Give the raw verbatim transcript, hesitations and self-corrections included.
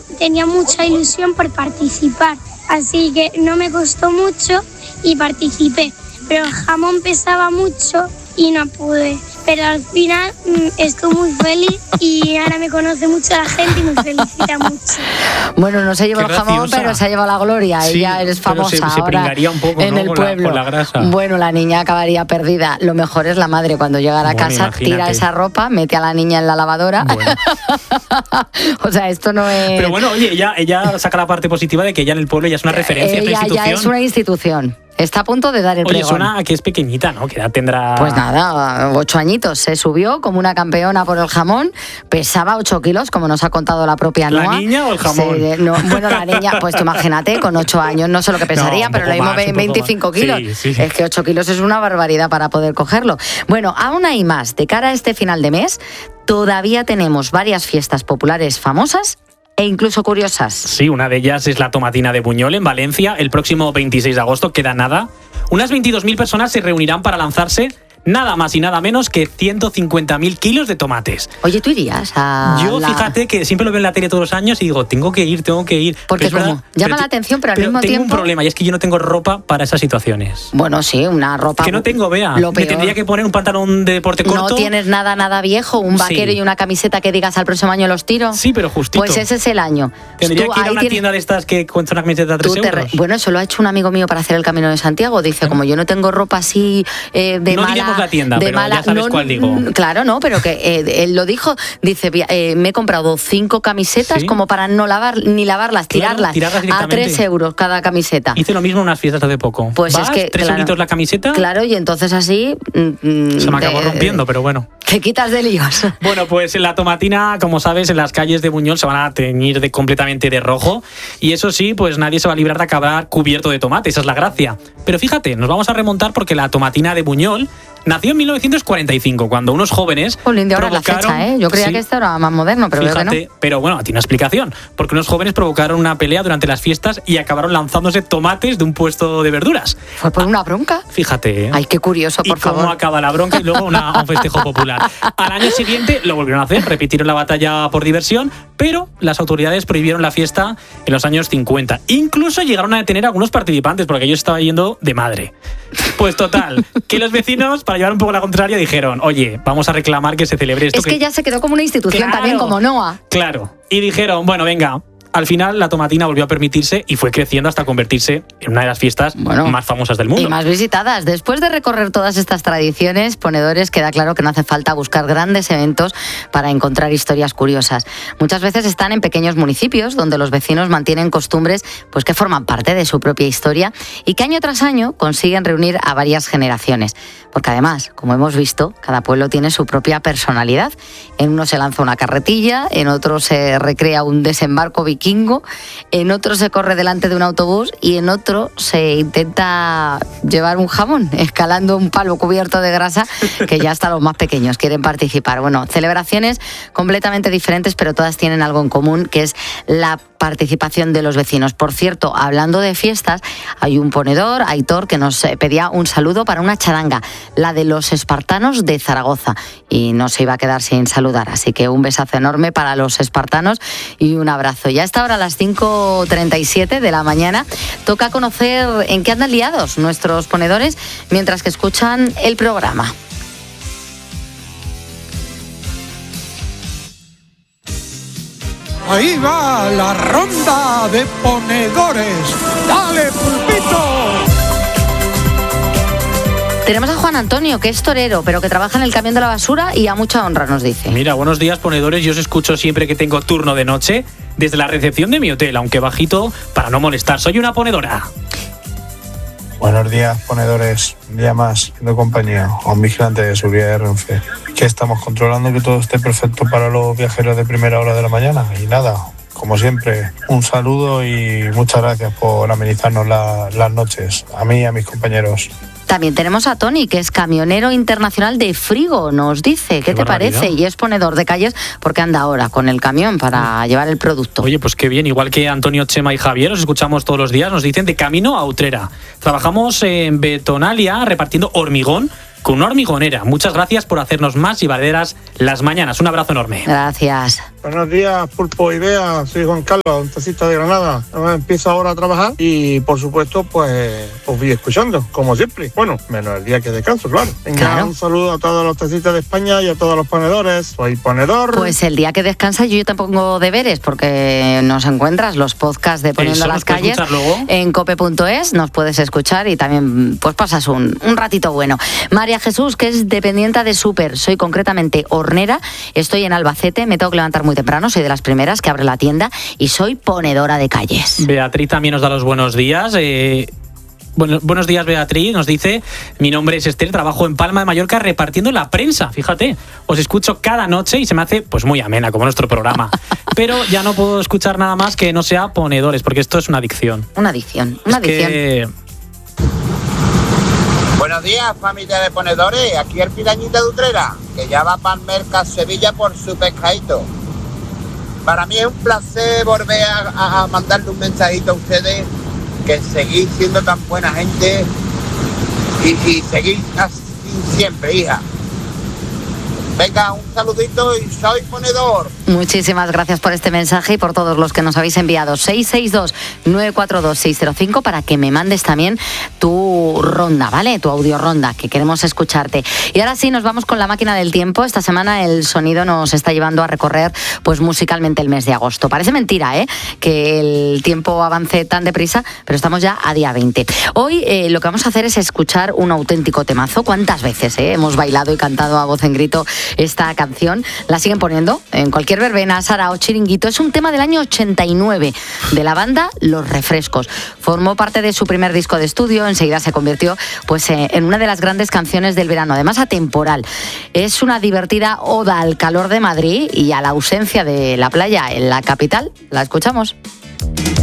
tenía mucha ilusión por participar, así que no me costó mucho y participé. Pero el jamón pesaba mucho y no pude. Pero al final mmm, estoy muy feliz y ahora me conoce mucho la gente y me felicita mucho. Bueno, no se llevó el jamón, pero se ha llevado la gloria. Sí, ella eres famosa se, se ahora un poco, en ¿no? el con pueblo. La, con la grasa. Bueno, la niña acabaría perdida. Lo mejor es la madre cuando llega a la bueno, casa, imagínate. Tira esa ropa, mete a la niña en la lavadora. Bueno. O sea, esto no es... Pero bueno, oye, ella, ella saca la parte positiva de que ella en el pueblo ya es una referencia, ella es una institución. Ya es una institución. Está a punto de dar el Oye, pregón. suena a que es pequeñita, ¿no? Que edad tendrá... Pues nada, ocho añitos. Se subió como una campeona por el jamón. Pesaba ocho kilos, como nos ha contado la propia Noa. ¿La niña o el jamón? Se, no, bueno, la niña, pues tú imagínate, con ocho años, no sé lo que pesaría, no, pero lo mismo más, veinticinco kilos. Sí, sí. Es que ocho kilos es una barbaridad para poder cogerlo. Bueno, aún hay más. De cara a este final de mes, todavía tenemos varias fiestas populares famosas e incluso curiosas. Sí, una de ellas es la Tomatina de Buñol en Valencia. El próximo veintiséis de agosto, queda nada. Unas veintidós mil personas se reunirán para lanzarse nada más y nada menos que ciento cincuenta mil kilos de tomates. Oye, ¿tú irías a...? Yo, la... fíjate que siempre lo veo en la tele todos los años y digo, tengo que ir, tengo que ir. Porque como verdad, llama la atención, pero al pero mismo tengo tiempo... tengo un problema y es que yo no tengo ropa para esas situaciones. Bueno, sí, una ropa... Que no tengo, vea. Lo Me tendría que poner un pantalón de deporte corto. No tienes nada, nada viejo, un vaquero sí. y una camiseta que digas al próximo año los tiro. Sí, pero justito. Pues ese es el año. Tendría tú, que ir a una tienes... tienda de estas que cuesta una camiseta a tres euros. Re... Bueno, eso lo ha hecho un amigo mío para hacer el Camino de Santiago. Dice, ¿Eh? como yo no tengo ropa así eh, de no mala... No diremos la tienda, de pero mala, ya sabes no, cuál digo. Claro, no, pero que eh, él lo dijo. Dice, eh, me he comprado cinco camisetas ¿Sí? como para no lavar ni lavarlas, claro, tirarlas. tirarlas a tres euros cada camiseta. Hice lo mismo en unas fiestas hace poco. Pues ¿Vas? es que... ¿Tres claro, euritos la camiseta? Claro, y entonces así... Mm, Se me acabó de, rompiendo, pero bueno. Te quitas de líos. Bueno, pues en la Tomatina, como sabes, en las calles de Buñol se van a teñir de, completamente de rojo. Y eso sí, pues nadie se va a librar de acabar cubierto de tomate. Esa es la gracia. Pero fíjate, nos vamos a remontar porque la Tomatina de Buñol nació en mil novecientos cuarenta y cinco, cuando unos jóvenes Jolín, de ahora provocaron... la fecha, ¿eh? Yo creía sí. que esto era más moderno, pero Fíjate, veo que no. Pero bueno, tiene una explicación. Porque unos jóvenes provocaron una pelea durante las fiestas y acabaron lanzándose tomates de un puesto de verduras. ¿Fue por una bronca? Fíjate, ¿eh? Ay, qué curioso, por y favor. Y cómo acaba la bronca y luego una, un festejo popular. Al año siguiente lo volvieron a hacer, repitieron la batalla por diversión, pero las autoridades prohibieron la fiesta en los años cincuenta. Incluso llegaron a detener a algunos participantes porque ellos estaban yendo de madre. Pues total, que los vecinos, para llevar un poco la contraria, dijeron, oye, vamos a reclamar que se celebre esto. Es que, que ya se quedó como una institución claro, también, como Noa. Claro. Y dijeron, bueno, venga. Al final la Tomatina volvió a permitirse y fue creciendo hasta convertirse en una de las fiestas bueno, más famosas del mundo. Y más visitadas. Después de recorrer todas estas tradiciones, ponedores, queda claro que no hace falta buscar grandes eventos para encontrar historias curiosas. Muchas veces están en pequeños municipios donde los vecinos mantienen costumbres pues, que forman parte de su propia historia y que año tras año consiguen reunir a varias generaciones. Porque además, como hemos visto, cada pueblo tiene su propia personalidad. En uno se lanza una carretilla, en otro se recrea un desembarco vikingo, en otro se corre delante de un autobús y en otro se intenta llevar un jamón escalando un palo cubierto de grasa, que ya hasta los más pequeños quieren participar. Bueno, celebraciones completamente diferentes, pero todas tienen algo en común, que es la participación de los vecinos. Por cierto, hablando de fiestas, hay un ponedor, Aitor, que nos pedía un saludo para una charanga, la de los espartanos de Zaragoza, y no se iba a quedar sin saludar, así que un besazo enorme para los espartanos y un abrazo. Ya está ahora a las cinco treinta y siete de la mañana, toca conocer en qué andan liados nuestros ponedores mientras que escuchan el programa. Ahí va la ronda de ponedores. ¡Dale, pulpito! Tenemos a Juan Antonio, que es torero, pero que trabaja en el camión de la basura y a mucha honra, nos dice. Mira, buenos días, ponedores. Yo os escucho siempre que tengo turno de noche desde la recepción de mi hotel, aunque bajito para no molestar. Soy una ponedora. Buenos días, ponedores. Un día más, siendo compañía a un vigilante de seguridad de Renfe. Que estamos controlando que todo esté perfecto para los viajeros de primera hora de la mañana. Y nada, como siempre, un saludo y muchas gracias por amenizarnos la, las noches, a mí y a mis compañeros. También tenemos a Tony, que es camionero internacional de Frigo, nos dice. ¿Qué, ¿Qué te parece? Y es ponedor de calles porque anda ahora con el camión para llevar el producto. Oye, pues qué bien. Igual que Antonio, Chema y Javier, os escuchamos todos los días, nos dicen de camino a Utrera. Trabajamos en Betonalia repartiendo hormigón con una hormigonera. Muchas gracias por hacernos más llevaderas las mañanas. Un abrazo enorme. Gracias. Buenos días, Pulpo y Bea. Soy Juan Carlos, un tacita de Granada. Empiezo ahora a trabajar y, por supuesto, pues os voy escuchando, como siempre. Bueno, menos el día que descanso, claro. Venga, Claro. un saludo a todos los tacitas de España y a todos los ponedores. Soy ponedor. Pues el día que descansas yo te pongo deberes porque nos encuentras los podcasts de Poniendo Eso, las ¿nos puedes calles escuchar luego? en cope punto es, nos puedes escuchar y también pues pasas un, un ratito bueno. María Jesús, que es dependiente de Súper, soy concretamente hornera, estoy en Albacete, me tengo que levantar muy temprano, soy de las primeras que abre la tienda y soy ponedora de calles. Beatriz también nos da los buenos días. Eh, bueno, buenos días, Beatriz. Nos dice, mi nombre es Esther, trabajo en Palma de Mallorca repartiendo la prensa. Fíjate, os escucho cada noche y se me hace pues muy amena, como nuestro programa. Pero ya no puedo escuchar nada más que no sea ponedores, porque esto es una adicción. Una adicción, una Es adicción. que... Buenos días, familia de ponedores. Aquí el Pirañita de Utrera, que ya va para el Mercado Sevilla por su pescadito. Para mí es un placer volver a, a, a mandarle un mensajito a ustedes, que seguís siendo tan buena gente y, y seguís así siempre, hija. Venga, un saludito y soy ponedor. Muchísimas gracias por este mensaje y por todos los que nos habéis enviado. seis seis dos, nueve cuatro dos, seis cero cinco para que me mandes también tu ronda, ¿vale? Tu audio ronda, que queremos escucharte. Y ahora sí, nos vamos con la máquina del tiempo. Esta semana el sonido nos está llevando a recorrer pues musicalmente el mes de agosto. Parece mentira, ¿eh? Que el tiempo avance tan deprisa, pero estamos ya a día veinte. Hoy eh, lo que vamos a hacer es escuchar un auténtico temazo. ¿Cuántas veces eh? hemos bailado y cantado a voz en grito esta canción? La siguen poniendo en cualquier verbena, Sara o chiringuito. Es un tema del año ochenta y nueve de la banda Los Refrescos. Formó parte de su primer disco de estudio, enseguida se convirtió pues en una de las grandes canciones del verano, además atemporal. Es una divertida oda al calor de Madrid y a la ausencia de la playa en la capital. La escuchamos.